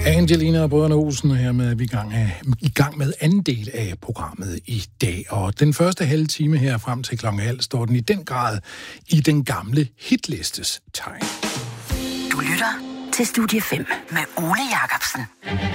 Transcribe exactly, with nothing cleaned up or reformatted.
Angelina og Brødrene Olsen, og hermed er vi i gang, af, i gang med anden del af programmet i dag. Og den første halve time her frem til klokken halv står den i den grad i den gamle hitlistes tegn. Du lytter til Studie fem med Ole Jacobsen.